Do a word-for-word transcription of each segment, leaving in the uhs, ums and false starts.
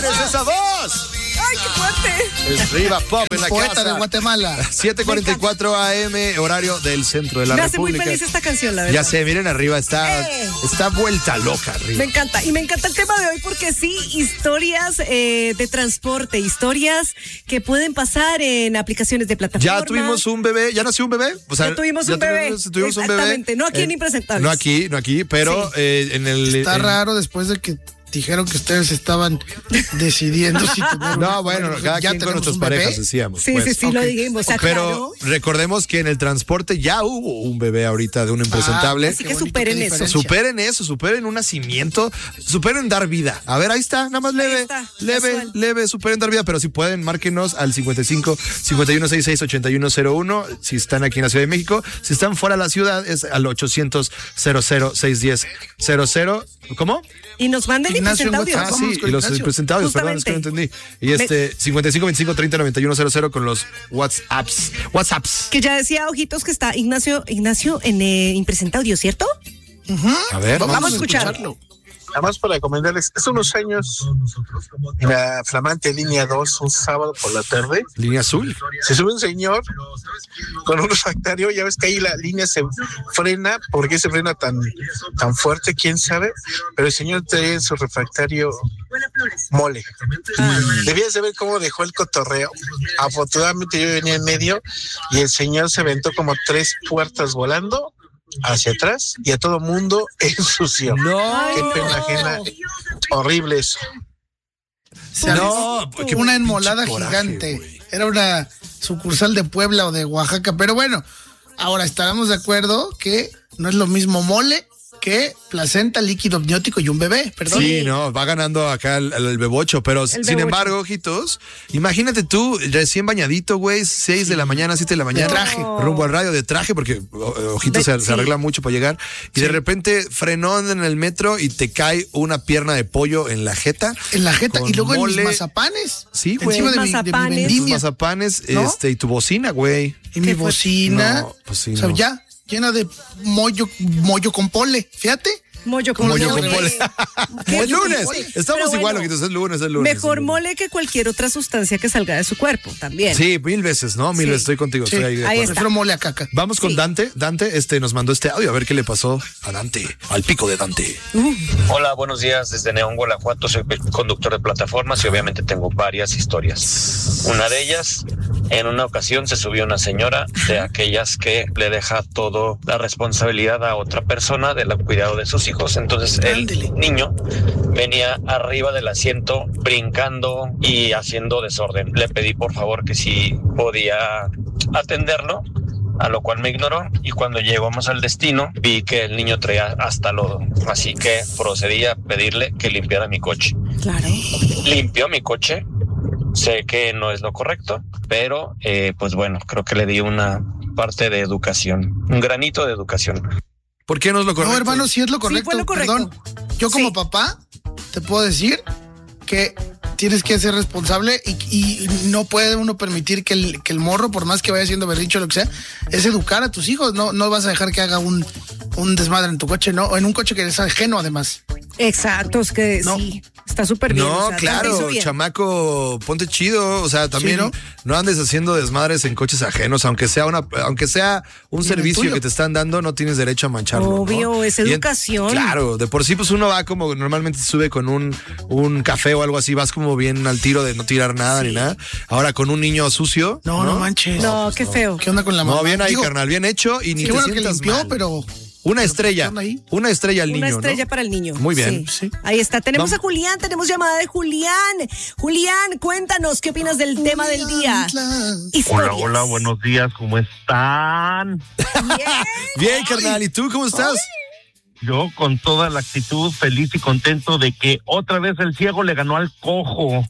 es esa voz? ¡Ay, qué fuerte! Es Riva Pop en la Poeta casa. de Guatemala. siete cuarenta y cuatro A M, horario del centro de la Me hace República. muy feliz esta canción, la verdad. Ya sé, miren arriba, está, Eh. está vuelta loca arriba. Me encanta. Y me encanta el tema de hoy porque sí, historias eh, de transporte, historias que pueden pasar en aplicaciones de plataforma. Ya tuvimos un bebé, ya nació un bebé. O sea, Ya tuvimos un bebé. Tuvimos, tuvimos un bebé. Exactamente, no aquí en Impresentables. No aquí, no aquí, pero Sí. eh, en el... Está en- raro después de que dijeron que ustedes estaban decidiendo si tener un- No, bueno, cada ya quien con tenemos nuestras un bebé. parejas decíamos. Sí, pues. sí, sí, Ok. lo dijimos. O sea, Pero claro. recordemos que en el transporte ya hubo un bebé ahorita de un impresentable. Ah, Así qué que bonito, superen qué eso. diferencia. Superen eso, superen un nacimiento, superen dar vida. A ver, ahí está, nada más leve, está, leve, casual. leve, superen dar vida, pero si pueden, márquenos al cincuenta y cinco, cincuenta y uno sesenta y seis, ochenta y uno cero uno, si están aquí en la Ciudad de México. Si están fuera de la ciudad, es al ochocientos, cero cero, seiscientos diez, cero cero. ¿Cómo? Y nos manden Ignacio en impresentables. Ah, WhatsApp. sí, Vamos con y los Ignacio. presentados, perdón, es que no Justamente. entendí. Y este, cincuenta y cinco, veinticinco, treinta, noventa y uno, cero cero con los WhatsApps. WhatsApps. Que ya decía Ojitos que está Ignacio, Ignacio en eh, Impresentaudio, ¿cierto? A ver, Vamos, Vamos a a escucharlo. escucharlo. Nada más para recomendarles, hace unos años, en la flamante línea dos, un sábado por la tarde, línea azul. se sube un señor con un refractario. Ya ves que ahí la línea se frena. ¿Por qué se frena tan, tan fuerte? ¿Quién sabe? Pero el señor trae en su refractario mole. Debías de ver cómo dejó el cotorreo. Afortunadamente yo venía en medio y el señor se aventó como tres puertas volando hacia atrás y a todo mundo ensució. No. Qué pena ajena. Horrible eso. Se No, avistó qué una pinche enmolada coraje, gigante. güey. Era una sucursal de Puebla o de Oaxaca. Pero bueno, ahora estaremos de acuerdo que no es lo mismo mole que placenta, líquido amniótico y un bebé, perdón. Sí, no, va ganando acá el, el bebocho, pero sin bebocho. embargo, ojitos, imagínate tú recién bañadito, güey, seis de la mañana, siete de la mañana, traje. rumbo al radio de traje, porque o- ojitos De- se, sí. se arregla mucho para llegar, y de repente frenón en el metro y te cae una pierna de pollo en la jeta. En la jeta con y luego mole. en mis mazapanes. Sí, güey. Encima de mi, de mi Mazapanes. Tus vendimia. mazapanes, ¿No? este, y tu bocina, güey. Y mi Qué fuerte. bocina. No, pues sí, o sea, no. ya, llena de mollo, mollo con pole. Fíjate. Mollo con Mollo mole. con mole. Qué Es lunes, mole. estamos Pero igual, bueno, ojitos, es lunes, es lunes. Mejor es lunes. mole que cualquier otra sustancia que salga de su cuerpo también. Sí, mil veces, ¿no? Mil Sí. veces estoy contigo, Sí, estoy ahí de ahí acuerdo. está. Prefiero mole a caca. Vamos con Sí. Dante. Dante este, nos mandó este audio a ver qué le pasó a Dante, al pico de Dante. Hola, buenos días desde Neón, Guanajuato. Soy conductor de plataformas y obviamente tengo varias historias. Una de ellas, en una ocasión se subió una señora de aquellas que le deja toda la responsabilidad a otra persona del cuidado de sus hijos. Entonces el Ándele. niño venía arriba del asiento brincando y haciendo desorden. Le pedí por favor que si podía atenderlo, a lo cual me ignoró, y cuando llegamos al destino vi que el niño traía hasta lodo, así que procedí a pedirle que limpiara mi coche. Claro. Limpió mi coche, sé que no es lo correcto, pero eh, pues bueno, creo que le di una parte de educación, un granito de educación. ¿Por qué no es lo correcto? No, hermano, sí es lo correcto. fue lo correcto. Perdón. Yo como Sí. papá te puedo decir que tienes que ser responsable y, y no puede uno permitir que el, que el morro, por más que vaya haciendo berrincho o lo que sea, es educar a tus hijos. No, no vas a dejar que haga un, un desmadre en tu coche, no, en un coche que es ajeno además. Exacto, es que No. sí, está súper bien. No, o sea, Dante hizo claro, bien. chamaco, ponte chido, o sea, también Sí, ¿no? ¿no? andes haciendo desmadres en coches ajenos, aunque sea una, aunque sea un Ni en el servicio tuyo. que te están dando, no tienes derecho a mancharlo. ¿no? Obvio, es Y en- educación. claro, de por sí, pues uno va como normalmente sube con un, un café o algo así, vas como bien al tiro de no tirar nada ni nada. Ahora con un niño sucio. No, no, manches. No, qué feo. ¿Qué onda con la mamá? No, bien ahí, Digo, carnal, bien hecho y ni qué te bueno que sientas limpió, mal. pero Una ¿qué estrella, onda ahí? una estrella al niño, Una estrella ¿no? para el niño. Muy bien. Sí. Sí. Ahí está. Tenemos Vam- a Julián, tenemos llamada de Julián. Julián, cuéntanos qué opinas del tema del día. Hola, Historias. Hola, hola, buenos días, ¿cómo están? Bien. Bien, carnal, ¿y tú cómo estás? Yo con toda la actitud, feliz y contento de que otra vez el ciego le ganó al cojo.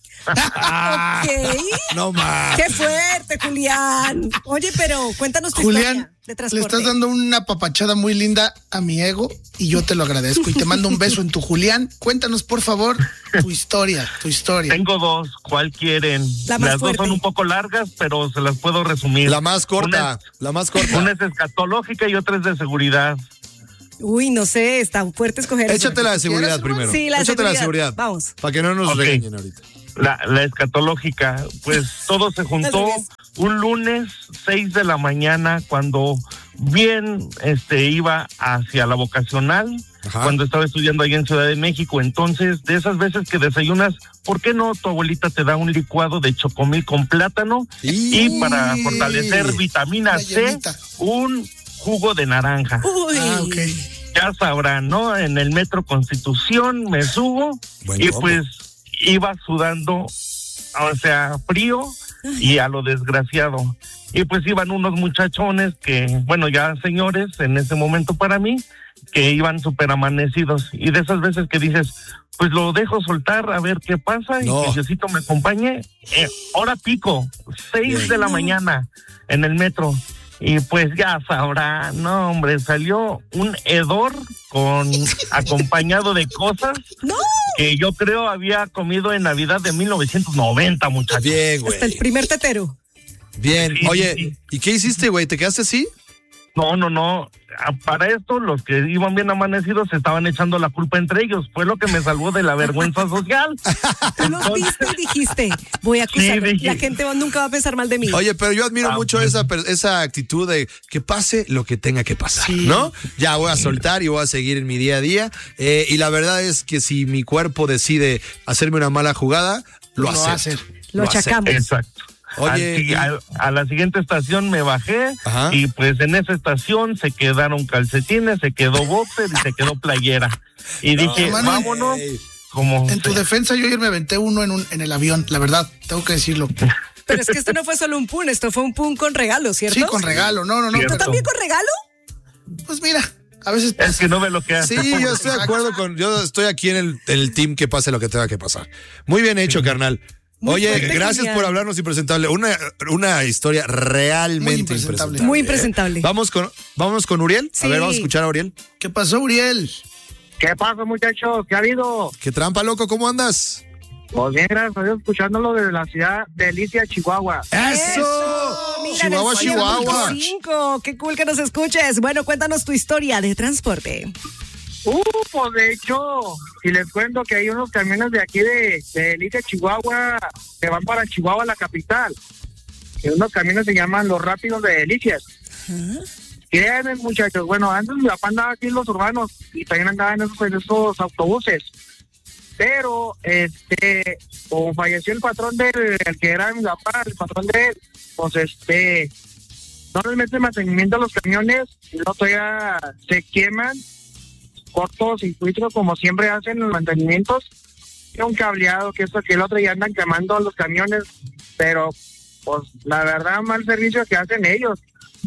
Ah, Ok. no más. Qué fuerte, Julián. Oye, pero cuéntanos tu Julián, historia de le transporte. estás dando una papachada muy linda a mi ego y yo te lo agradezco y te mando un beso en tu Julián. Cuéntanos, por favor, tu historia, tu historia. Tengo dos, ¿cuál quieren? La más Las fuerte. dos son un poco largas, pero se las puedo resumir. La más corta, Una la más es, corta. una es escatológica y otra es de seguridad. Uy, no sé, está fuerte escoger. Échate la de ¿Quieres, seguridad hermano? primero. Sí, la de Échate la de seguridad. seguridad. Vamos. Para que no nos Ok. regañen ahorita. La, la escatológica, pues todo se juntó un lunes, seis de la mañana, cuando bien este iba hacia la vocacional, Ajá. cuando estaba estudiando ahí en Ciudad de México. Entonces, de esas veces que desayunas, ¿por qué no tu abuelita te da un licuado de chocomil con plátano? Y, y para fortalecer vitamina C, un jugo de naranja. Uy. Ah, ok. Ya sabrán, ¿no? En el Metro Constitución me subo Buen y combo. Pues iba sudando, o sea, frío y a lo desgraciado. Y pues iban unos muchachones que, bueno, ya señores en ese momento para mí, que iban súper amanecidos. Y de esas veces que dices, pues lo dejo soltar a ver qué pasa no. y que Diosito me acompañe. Eh, hora pico, seis Bien. de la mañana en el metro. Y pues ya sabrá, no hombre, salió un hedor con acompañado de cosas no. que yo creo había comido en Navidad de mil novecientos noventa, muchachos. Bien, güey. Hasta el primer tetero. Bien, sí, oye, sí. ¿y qué hiciste, güey? ¿Te quedaste así? No, no, no. Para esto, los que iban bien amanecidos se estaban echando la culpa entre ellos. Fue lo que me salvó de la vergüenza social. Tú los viste y dijiste, voy a acusar. Sí, la gente nunca va a pensar mal de mí. Oye, pero yo admiro ah, mucho pues. esa, esa actitud de que pase lo que tenga que pasar, sí. ¿no? Ya voy a soltar y voy a seguir en mi día a día. Eh, y la verdad es que si mi cuerpo decide hacerme una mala jugada, lo, lo hace. Lo, lo achacamos. Exacto. Oye, a, a la siguiente estación me bajé Ajá. y pues en esa estación se quedaron calcetines, se quedó boxer y se quedó playera. Y no, dije, hermano, vámonos. Hey. Como en tu defensa, yo ayer me aventé uno en, un, en el avión, la verdad, tengo que decirlo. Pero es que esto no fue solo un pun, esto fue un pun con regalo, ¿cierto? Sí, con regalo, no, no, no. ¿Tú también con regalo? Pues mira, a veces pasa. Es que no ve lo que hace. Sí, yo estoy de acuerdo con, yo estoy aquí en el, en el team que pase lo que tenga que pasar. Muy bien hecho, sí. carnal. Muy Oye, fuerte, gracias genial. por hablarnos impresentable. Una, una historia realmente Muy impresentable. impresentable. Muy impresentable. Vamos con, vamos con Uriel. Sí. A ver, vamos a escuchar a Uriel. ¿Qué pasó, Uriel? ¿Qué pasa, muchachos? ¿Qué ha habido? ¿Qué trampa, loco? ¿Cómo andas? Pues bien, gracias a Dios, escuchándolo desde la ciudad de Delicia, Chihuahua. ¡Eso! Eso. Mira, Chihuahua, Chihuahua. cinco. Qué cool que nos escuches. Bueno, cuéntanos tu historia de transporte. Uh, pues de hecho, si les cuento que hay unos camiones de aquí de, de Delicia, Chihuahua, que van para Chihuahua, la capital. Y unos camiones se llaman los rápidos de Delicias. ¿Ah? Créanme, muchachos, bueno, antes mi papá andaba aquí en los urbanos y también andaba en esos, en esos autobuses. Pero, este, como falleció el patrón del el que era mi papá, el patrón de él, pues este, no les meten mantenimiento a los camiones, y no todavía se queman, cortos y circuitos como siempre hacen los mantenimientos, que un cableado, que esto, que el otro, y andan quemando a los camiones, pero pues la verdad mal servicio que hacen ellos.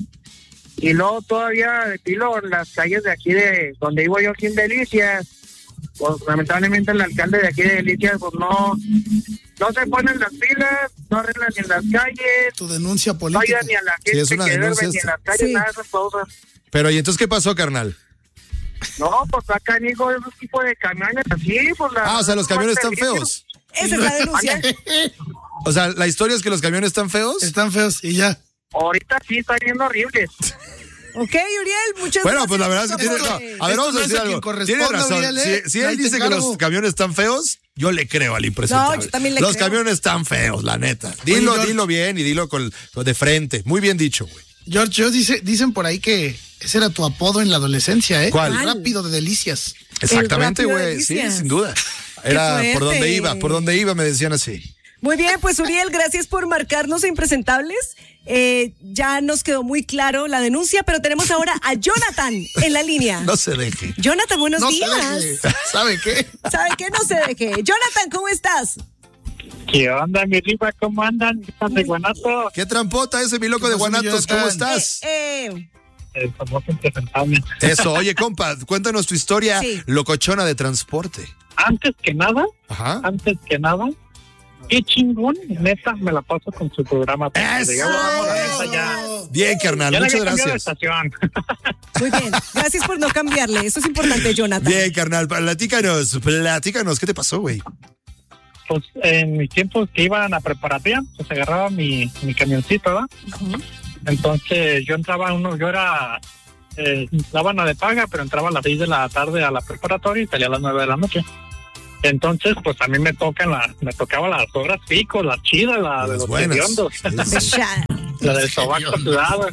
Y luego todavía de pilo en las calles de aquí de donde vivo yo aquí en Delicias, pues lamentablemente el alcalde de aquí de Delicias pues no no se ponen las pilas, no arreglan ni en las calles, tu denuncia política, no ayudan ni a la gente sí, es una que duerme denuncia ni en las calles, sí. nada de esas cosas. Pero ¿y entonces qué pasó, carnal? No, pues acá digo esos tipos de camiones así, pues la, Ah, o sea, los camiones están feos. Esa es la denuncia. O sea, la historia es que los camiones están feos. Están feos y ya. Ahorita sí están viendo horribles. Ok, Uriel, muchas bueno, gracias. Bueno, pues la verdad es que tiene... No, a ver, vamos a decir algo. Tiene razón. Uriel, ¿eh? Si, si él dice que los camiones están feos, yo le creo al impresentable. No, yo también le los creo. camiones están feos, la neta. Dilo, Oye, dilo bien y dilo con, con de frente. Muy bien dicho, güey. George, George dice, dicen por ahí que ese era tu apodo en la adolescencia, ¿eh? ¿Cuál? El rápido de Delicias. Exactamente, güey. Sí, sin duda. Era por donde iba, por donde iba me decían así. Muy bien, pues Uriel, gracias por marcarnos Impresentables. Eh, ya nos quedó muy claro la denuncia, pero tenemos ahora a Jonathan en la línea. No se deje. Jonathan, buenos no días. Se deje. ¿Sabe qué? ¿Sabe qué? No se deje. Jonathan, ¿cómo estás? ¿Qué onda, mi rifa? ¿Cómo andan? ¿De Guanatos? ¿Qué trampota ese, mi loco de Guanatos? ¿Cómo estás? Eh, eh. El famoso impresentable. Eso, oye, compa, cuéntanos tu historia sí. locochona de transporte. Antes que nada, Ajá. antes que nada, qué chingón, neta, me la paso con su programa. ¡Eso! Digamos, la neta, ya. Bien, carnal, ya muchas le gracias. De estación. Muy bien, gracias por no cambiarle, eso es importante, Jonathan. Bien, carnal, platícanos, platícanos, ¿qué te pasó, güey? Pues en mis tiempos que iban a preparatoria, pues agarraba mi, mi camioncito, ¿verdad? Uh-huh. Entonces yo entraba, uno, yo era, eh, dábana de paga, pero entraba a las seis de la tarde a la preparatoria y salía a las nueve de la noche. Entonces, pues a mí me tocan la, me tocaban las horas pico, las chidas, la de los hediondos, la del sobaco sudado.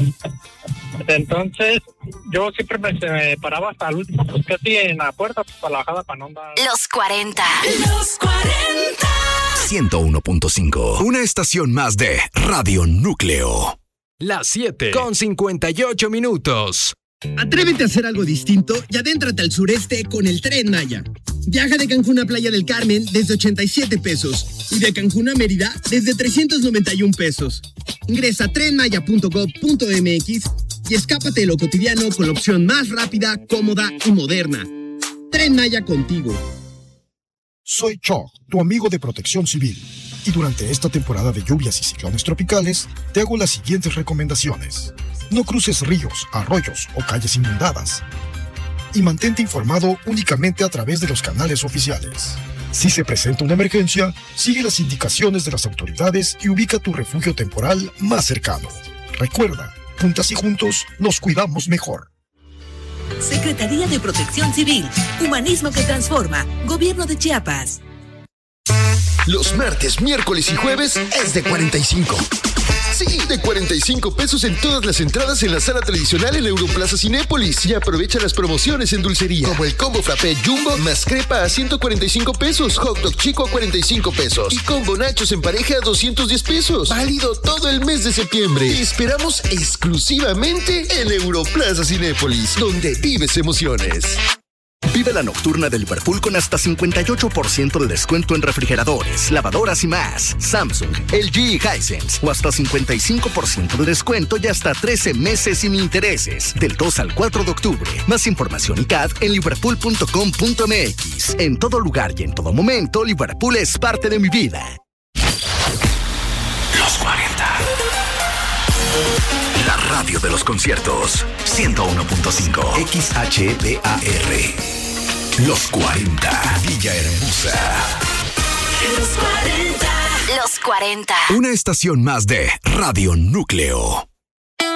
Entonces, yo siempre me, me paraba hasta el último, pues casi en la puerta, pues para la bajada, para no andar. Los cuarenta. Los cuarenta. ciento uno punto cinco. Una estación más de Radio Núcleo. Las siete con cincuenta y ocho minutos. Atrévete a hacer algo distinto y adéntrate al sureste con el Tren Maya. Viaja de Cancún a Playa del Carmen desde ochenta y siete pesos y de Cancún a Mérida desde trescientos noventa y un pesos. Ingresa a tren maya punto gob punto eme equis y escápate de lo cotidiano con la opción más rápida, cómoda y moderna. Tren Maya contigo. Soy Choc, tu amigo de Protección Civil. Y durante esta temporada de lluvias y ciclones tropicales, te hago las siguientes recomendaciones. No cruces ríos, arroyos o calles inundadas. Y mantente informado únicamente a través de los canales oficiales. Si se presenta una emergencia, sigue las indicaciones de las autoridades y ubica tu refugio temporal más cercano. Recuerda, juntas y juntos nos cuidamos mejor. Secretaría de Protección Civil, Humanismo que Transforma, Gobierno de Chiapas. Los martes, miércoles y jueves es de cuarenta y cinco. Sí, de cuarenta y cinco pesos en todas las entradas en la sala tradicional en Europlaza Cinépolis. Y aprovecha las promociones en dulcería, como el combo frappé Jumbo más crepa a ciento cuarenta y cinco pesos, hot dog chico a cuarenta y cinco pesos y combo nachos en pareja a doscientos diez pesos. Válido todo el mes de septiembre. Te esperamos exclusivamente en Europlaza Cinépolis, donde vives emociones. Vive la nocturna de Liverpool con hasta cincuenta y ocho por ciento de descuento en refrigeradores, lavadoras y más. Samsung, L G y Hisense. O hasta cincuenta y cinco por ciento de descuento y hasta trece meses sin intereses. Del dos al cuatro de octubre. Más información y C A D en liverpool punto com punto eme equis. En todo lugar y en todo momento, Liverpool es parte de mi vida. Los cuarenta. La radio de los conciertos. ciento uno punto cinco. X H B A R. Los cuarenta. Villahermosa. Los cuarenta. Los cuarenta. Una estación más de Radio Núcleo.